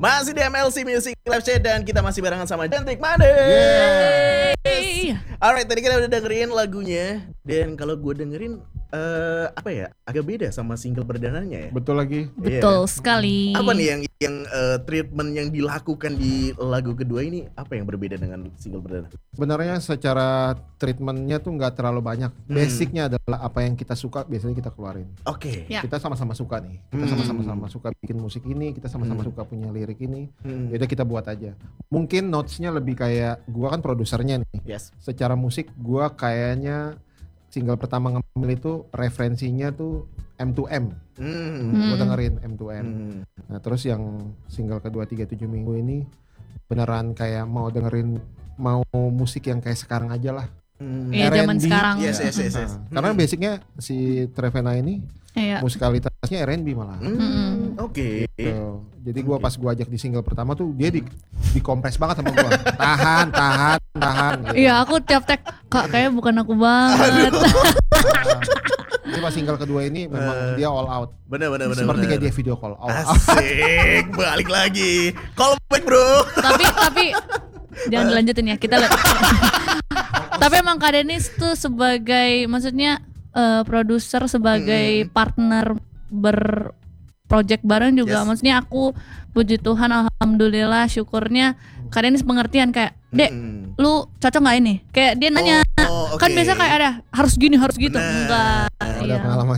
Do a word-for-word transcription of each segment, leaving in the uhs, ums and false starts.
Masih di M L C Music Live Chat dan kita masih barengan sama Cantik Manis. Yeay. Alright, tadi kita udah dengerin lagunya. Dan kalau gue dengerin uh, apa ya, agak beda sama single perdananya ya. Betul lagi. Betul Iya. sekali. Apa nih yang yang uh, treatment yang dilakukan di lagu kedua ini, apa yang berbeda dengan single perdana? Sebenarnya secara treatmentnya tuh nggak terlalu banyak. Hmm. Basicnya adalah apa yang kita suka biasanya kita keluarin. Oke. Ya. Kita sama-sama suka nih. Kita Hmm. sama-sama sama suka bikin musik ini. Kita sama-sama Hmm. suka punya lirik ini. Hmm. Yaudah kita buat aja. Mungkin notesnya lebih kayak gua kan produsernya nih. Yes. Secara musik gua kayaknya single pertama ngambil itu referensinya tuh M to M. Hmm. Hmm. Gua dengerin M to M. Hmm. Nah terus yang single kedua tiga tujuh minggu ini beneran kayak mau dengerin mau musik yang kayak sekarang aja lah. Hmm. Iya, R and B. zaman sekarang. Yes, yes, yes, yes. Nah, karena Hmm. basicnya si Trevena ini Iya. musikalitasnya R and B malah. Hmm. Mm-mm. Oke. Gitu. Jadi gua Oke. pas gua ajak di single pertama tuh dia di dikompres banget sama gua. tahan, tahan, tahan. Gitu. Iya, aku tiap tag kak kayak bukan aku banget. Nah, jadi pas single kedua ini memang Eh. dia all out. Benar, benar, benar. Seperti benar. kayak dia video call all out. Asik, balik lagi. Call back bro. tapi tapi jangan dilanjutin ya, kita lihat. Tapi emang Kak Denis tuh sebagai maksudnya eh, produser, sebagai Hmm. partner ber project bareng juga. Yes. Maksudnya aku puji Tuhan, alhamdulillah, syukurnya Kak Denis pengertian kayak, "Dek, Hmm. lu cocok nggak ini?" Kayak dia nanya. Oh, Kan oke. biasa kayak ada harus gini, harus gitu. Bener. Enggak. Ada Iya. pengalaman.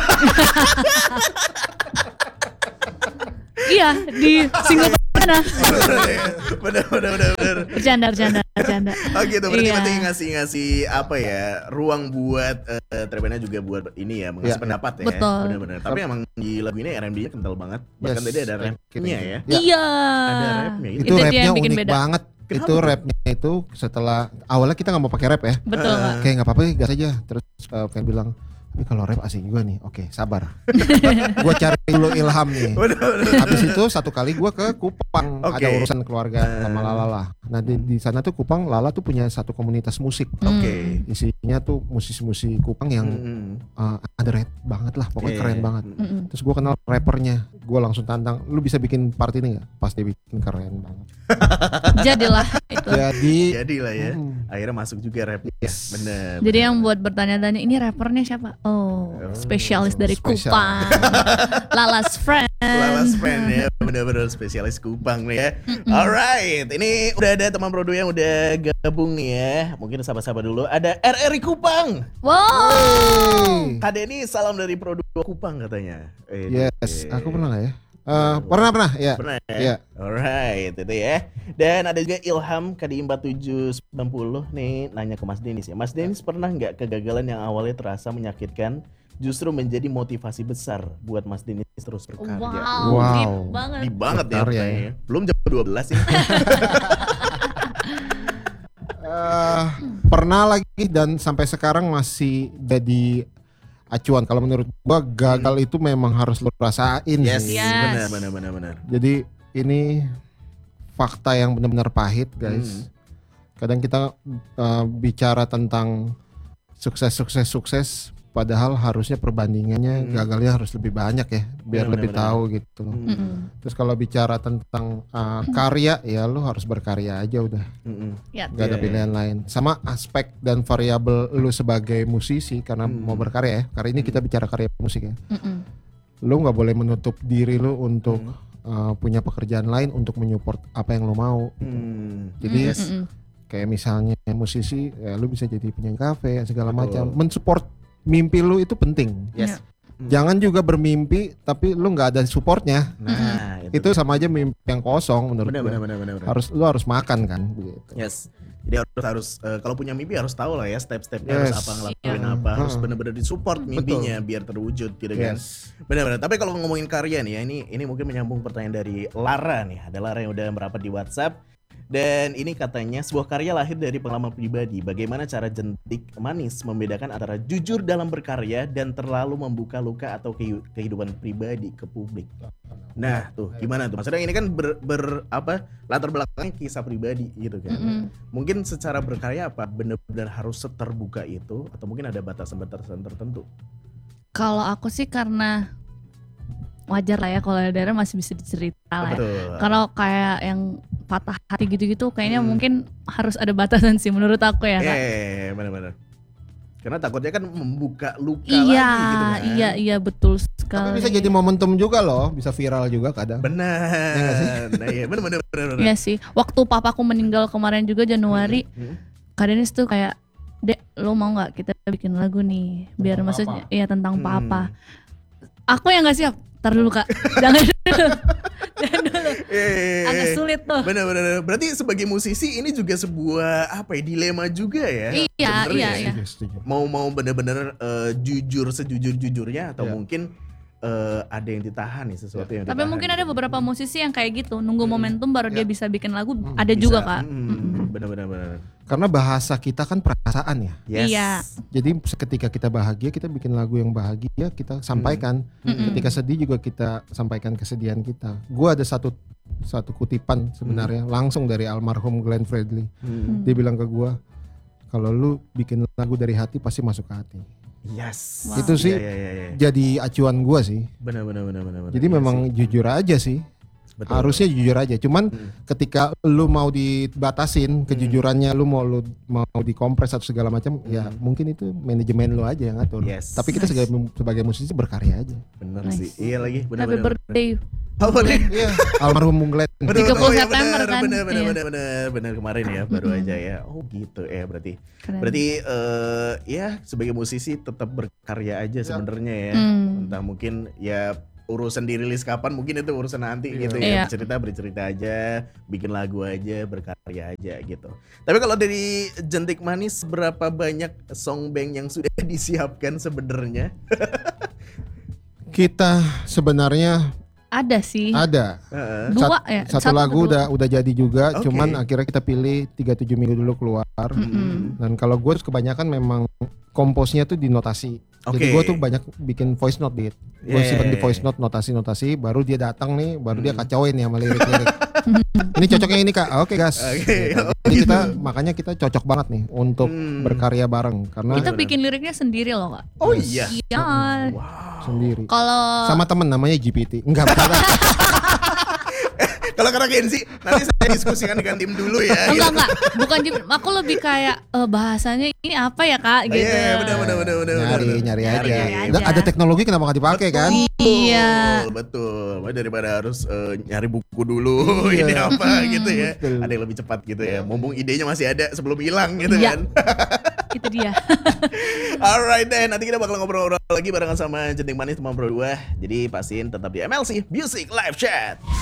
Iya, di single mana? Bener, bener, bener, bener. Bercanda, bercanda, bercanda. Oh gitu, berarti Iya. berarti ngasih ngasih apa ya, ruang buat uh, Trevena juga buat ini ya, mengasih Iya. pendapat ya. Betul. Bener-bener. Tapi emang di lagu ini R and B-nya kental banget. Bahkan Yes. tadi ada rapnya ya. Ya. Iya. Ada rapnya. Itu, Itu dia rapnya yang bikin unik beda. banget. Kenapa Itu tuh? rapnya itu setelah awalnya kita nggak mau pakai rap ya. Betul, Eh, Kak. Kayak nggak apa-apa, gas aja. Terus uh, kayak bilang, tapi kalau rap asik juga nih. Oke, sabar. Gua cari dulu ilham nih. Bener, bener. Habis itu satu kali gua ke Kupang, Oke. ada urusan keluarga sama Eh. Lala lah. Nah di, di sana tuh Kupang, Lala tuh punya satu komunitas musik. Oke. Isinya tuh musisi-musisi Kupang yang Hmm. uh, underrated banget lah, pokoknya Iya, keren iya. banget. Hmm. Mm-mm. Terus gua kenal rappernya, gua langsung tantang, lu bisa bikin part ini nggak? Pas dia bikin keren banget. Jadilah itu. Jadi, Jadi lah ya. hmm, Akhirnya masuk juga rap. Yes. Bener. Jadi bener. yang buat bertanya-tanya ini rappernya siapa? Oh, Oh, spesialis dari spesial. Kupang. Lalas Friend. Lalas friend ya, bener-bener spesialis Kupang nih ya. Alright, ini udah ada teman produ yang udah gabung nih ya. Mungkin sapa-sapa dulu. Ada R R I Kupang. Wow. Kak Denny, salam dari produ Kupang katanya. Eh, yes, eh, aku pernah nggak ya? Eh, pernah pernah ya. Pernah ya? Iya. Alright, itu ya. Dan ada juga Ilham K D empat tujuh sembilan nol nih nanya ke Mas Denis ya. Mas Denis pernah nggak kegagalan yang awalnya terasa menyakitkan justru menjadi motivasi besar buat Mas Denis terus berkarya? Wow, Wow. deep banget. Di banget ya, Berkarya pertanyaannya. ya. Belum jam dua belas ya. Eh, pernah lagi dan sampai sekarang masih jadi acuan. Kalau menurut gua gagal itu memang harus lo rasain. Yes, sih. Yes. benar benar benar benar. Jadi ini fakta yang benar-benar pahit, guys. Hmm. Kadang kita eh, bicara tentang sukses sukses sukses, padahal harusnya perbandingannya Hmm. gagalnya harus lebih banyak ya, biar Benar, lebih benar, tahu gitu. Hmm. Mm-mm. Terus kalau bicara tentang uh, karya, ya lu harus berkarya aja udah, Mm-mm. Ya. nggak ada Iya, pilihan lain. Sama aspek dan variabel lu sebagai musisi karena Hmm. mau berkarya ya. Karena ini kita bicara karya musik ya. Mm-mm. Lu nggak boleh menutup diri lu untuk Hmm. uh, punya pekerjaan lain untuk menyupport apa yang lu mau. Hmm. Jadi Yes. Mm-mm. kayak misalnya musisi, ya lu bisa jadi penyanyi kafe segala Betul. macam. Mensupport mimpi lu itu penting. Yes. Jangan juga bermimpi tapi lu nggak ada supportnya. Nah, Itu sama aja mimpi yang kosong menurut benar gua. benar benar benar. benar. Harus lu harus makan kan begitu. Yes. Jadi harus harus eh, kalau punya mimpi harus tahu lah ya step-stepnya Yes. harus apa ngelakuin Iya. apa, harus Hmm. benar-benar disupport mimpinya biar terwujud gitu kan. Yes. Benar-benar. Tapi kalau ngomongin karya nih ya, ini ini mungkin menyambung pertanyaan dari Lara nih. Ada Lara yang udah merapat di WhatsApp. Dan ini katanya sebuah karya lahir dari pengalaman pribadi. Bagaimana cara Jentik Manis membedakan antara jujur dalam berkarya dan terlalu membuka luka atau kehi- kehidupan pribadi ke publik. Nah, tuh gimana tuh? Maksudnya ini kan ber, ber- apa latar belakangnya kisah pribadi gitu kan. Mm-mm. Mungkin secara berkarya apa benar-benar harus seterbuka itu atau mungkin ada batasan-batasan tertentu? Kalau aku sih karena wajar lah ya kalau L D R masih bisa dicerita lah ya. Betul. Kalau kayak yang patah hati gitu-gitu kayaknya Hmm. mungkin harus ada batasan sih menurut aku ya Kak. Eh, benar-benar. Karena takutnya kan membuka luka Iya, lagi gitu kan. iya, iya betul sekali. Tapi bisa jadi momentum juga loh, bisa viral juga kadang. Benar. Iya nggak sih? Nah, iya benar benar benar. benar. Iya sih. Waktu papaku meninggal kemarin juga Januari, Hmm. Kak Denis tuh kayak, "Dek, lo mau nggak kita bikin lagu nih, biar Tentang maksudnya papa." iya tentang Hmm. papa." Aku yang nggak siap. Ntar dulu Kak, jangan dulu, jangan dulu. Eh, Agak sulit tuh. Benar-benar. Berarti sebagai musisi ini juga sebuah apa ya dilema juga ya. Iya, sebenarnya iya, ya. iya. Setuju, setuju. Mau mau benar-benar eh, jujur sejujur-jujurnya atau Iya. mungkin eh, ada yang ditahan nih sesuatu yang Tapi ditahan mungkin gitu. ada beberapa musisi yang kayak gitu, nunggu momentum baru dia Ya. bisa bikin lagu. Hmm, Ada Bisa. juga Kak. Hmm, Mm-mm. benar-benar benar. Karena bahasa kita kan perasaan ya. Yes. Iya. Jadi seketika kita bahagia, kita bikin lagu yang bahagia, kita sampaikan. Mm-mm. Ketika sedih juga kita sampaikan kesedihan kita. Gua ada satu satu kutipan sebenarnya langsung dari almarhum Glenn Fredly. Hmm. Dia bilang ke gua, kalau lu bikin lagu dari hati pasti masuk ke hati. Yes. Wow. Itu sih Iya, iya, iya, iya. jadi acuan gua sih. Benar benar benar benar. Jadi Iya memang sih. jujur aja sih. Betul. Harusnya jujur aja. Cuman Hmm. ketika lu mau dibatasin kejujurannya, lu mau lu mau dikompres atau segala macam, ya Hmm. mungkin itu manajemen lu aja yang ngatur. Yes. Tapi kita sebagai sebagai musisi berkarya aja. Bener Nice. sih. Iya lagi. Benar Happy benar. birthday. Oh boleh. Iya, almarhum Bung Glenn. Bener, tiga puluh bener, oh, iya, September bener, kan? Bener bener Iya. bener bener bener kemarin ya baru Mm-mm. aja ya. Oh gitu ya berarti. Keren. Berarti eh ya sebagai musisi tetap berkarya aja sebenarnya ya. Hmm. Entah mungkin ya urusan dirilis kapan mungkin itu urusan nanti Iya. gitu Iya. ya. Bercerita bercerita aja, bikin lagu aja, berkarya aja gitu. Tapi kalau dari Jentik Manis berapa banyak song bank yang sudah disiapkan sebenarnya? Kita sebenarnya Ada sih. ada Heeh. Dua Sat- ya. satu atau lagu dua. udah udah jadi juga, Oke. cuman akhirnya kita pilih tiga puluh tujuh minggu dulu keluar. Mm-mm. Dan kalau gue kebanyakan memang komposnya tuh di notasi. Jadi Oke. gue tuh banyak bikin voice note dit. Gue Yeah. simpen di voice note notasi-notasi, baru dia datang nih, baru dia Hmm. kacauin nih sama lirik-lirik. Ini cocoknya ini kak, oke gas. Oke. Gitu. Jadi kita makanya kita cocok banget nih untuk Hmm. berkarya bareng karena Kita Bener-bener. bikin liriknya sendiri loh Kak. Oh iya. Iya. Wow. sendiri. Kalau Sama temen namanya G P T. Enggak beneran. Kalau karena Kenzi nanti saya diskusikan dengan tim dulu ya. enggak enggak, bukan Jim. Aku lebih kayak eh, bahasanya ini apa ya Kak gitu. Iya, benar benar benar benar. nyari benar. nyari Nyari aja. aja. Dan ada teknologi kenapa nggak dipakai kan? Iya. Betul, betul. Makanya daripada harus eh, nyari buku dulu Iya. ini apa gitu ya. Betul. Ada yang lebih cepat gitu ya. Mumpung idenya masih ada sebelum hilang gitu Iya. kan. Itu dia. Alright deh, nanti kita bakal ngobrol-ngobrol lagi barengan sama Jentik Manis teman Pro dua. Jadi pastiin tetap di M L C Music Live Chat.